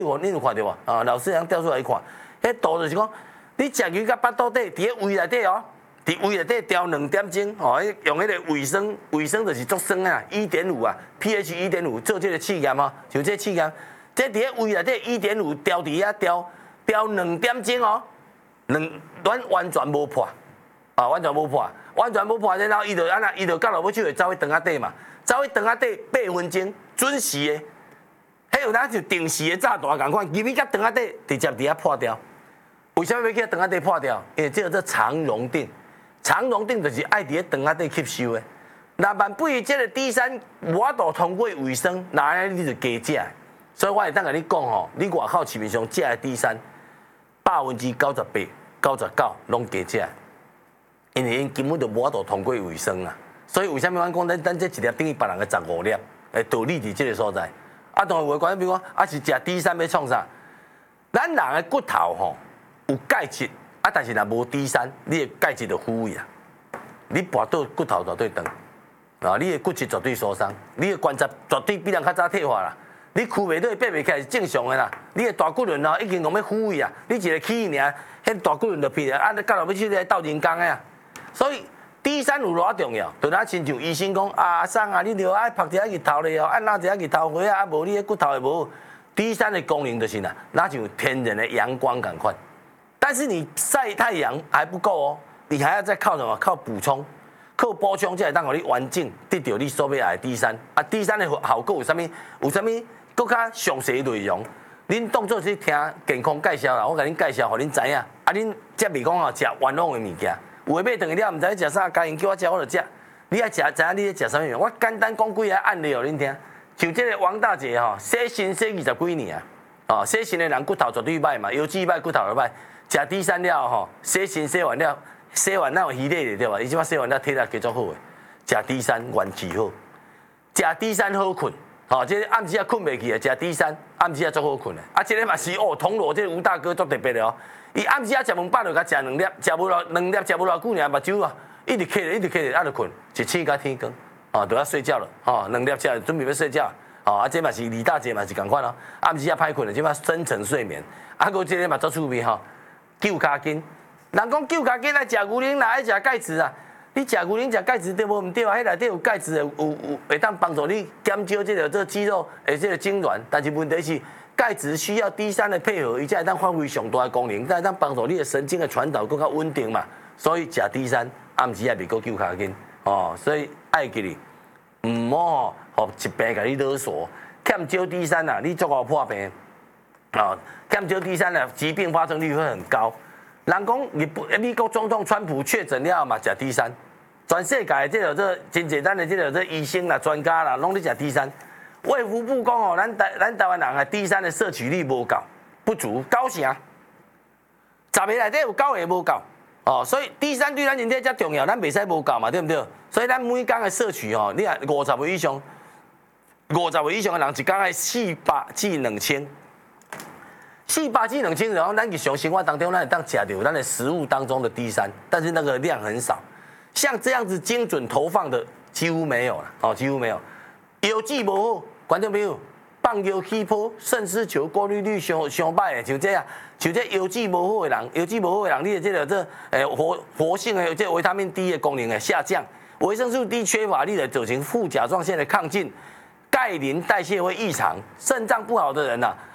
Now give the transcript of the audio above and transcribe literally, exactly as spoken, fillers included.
我你有看到无？啊，老师让调出来看，迄图就是讲，你食鱼甲巴肚底，伫个胃内底哦，伫胃内底调两点钟哦，用迄个卫生卫生就是足酸啊，一点五啊 ，pH 一点五做这个试验哦，像这试验，这伫个胃内底一点五调伫遐调调两点钟哦，两咱完全无破，啊，完全无破，完全无破，然后伊就安那，伊就到落尾手会走去肠仔底嘛，走去肠仔底八分钟准时的。迄有咱就定时的炸弹共款，入去甲肠仔底直接伫遐破掉。为什么要去肠仔底破掉？因为这个做肠溶定，肠溶定就是爱伫个肠仔底吸收的。那万不伊这个D三无法度通过卫生，那安尼你就加食。所以我会当甲你讲吼，你外口市面上食的D三，百分之九十八、九十九拢加食，因为因根本就无法度通过卫生啊。所以为什么我讲咱咱这一粒等于别人的十五粒？诶，道理伫这个所在。啊，当然有关，比如讲，啊是食 D 三要创啥？咱人的骨头吼有钙质，啊，但是若无 D 三，你的钙质就枯萎啊。你跋倒骨头绝对长，啊，你的骨质绝对受伤，你的关节绝对比人较早退化啦。你躯袂倒，爬袂起来是正常的啦。你的大骨轮哦已经拢要枯萎啊，你一个起尔，迄大骨轮就撇啊，啊，到落尾去来斗人工的啊。所以 D 三有偌重要？就咱亲像医生讲啊，阿桑啊，你着爱拍一下日头咧哦，按拉一下日头花啊，啊无你的骨头会无。D 三的功能就是呐，那像天然的阳光感款。但是你晒太阳还不够哦，你还要再靠什么？靠补充，靠补充才会当互你完整得到你所要爱的 D 三。啊 ，D 三的效果有啥物？有啥物？更较详细内容，恁当作是听健康介绍啦，我甲恁介绍，互恁知影。啊，恁则袂讲哦，食冤枉的物件。有诶买顿去了，毋知食啥，家人叫我食我就食。你爱食，知影你咧食啥物？我简单讲几个案例互恁听。像这个王大姐吼，洗身洗二十几年啊，哦，洗身的人骨头绝对歹嘛，腰肌歹，骨头就歹。食 D 三了吼，洗身洗完了，洗完那有稀咧对吧？伊即摆洗完了体力加足好诶，食 D 三元气好，食 D 三好困。吼，这暗时啊困袂去啊，食 D 三暗时啊足好困诶。啊，这个嘛是哦，铜锣这个吴大哥足特别的哦。伊暗时啊食饭饱就甲食两粒，食无偌两粒食无偌久尔，目睭啊一直瞌咧，一直瞌咧，啊就困，一醒到天光，哦，就要睡觉了，哦，两粒食准备要睡觉，哦，啊这嘛是李大姐嘛是共款哦，暗时啊歹困了，即摆深层睡眠，啊个这个嘛足趣味吼，救脚筋，人讲救脚筋爱食牛奶，哪爱食钙质啊？你食牛奶食钙质对无？毋对啊，迄内底有钙质的，有有会当帮助你减少这个这肌肉诶这个痉挛，但是问题是。钙质需要 D 三的配合，伊才会当发挥上大的功能，才会当帮助你的神经的传导更较稳定嘛。所以食 D 三暗时也袂够救脚筋哦，所以爱记哩，唔好吼，互疾病甲你勒索，欠少 D 三啊，你足好破病啊，欠少 D 三啊，疾病发生率会很高。人讲日本美国总统川普确诊了嘛，食 D 三，全世界这个这真简单的这个这医生啦、专家啦，拢咧食 D 三。卫福部讲哦，咱台咱台湾人啊 ，D 三的摄取率无够，不足，九成，十个内底有九个无够哦，所以 D 三对咱人体遮重要，咱袂使无够嘛，对不对？所以咱每工的摄取哦，你啊五十个以上，五十个以上的人一工爱四百至两千，四百至两千，然后咱日常生活当中咱会当食到咱的食物当中的 D 三，但是那个量很少，像这样子精准投放的几乎没有了，哦，几乎没有。腰肌无好，观众朋友，放腰起泡、肾丝球过滤率上上歹的，像这样，像这腰肌无好的人，腰肌无好的人，你的这个这诶活活性的这维他命 D 的功能会下降，维生素 D 缺乏，你的造成副甲状腺的亢进，钙磷代谢会异常，肾脏不好的人呐、啊。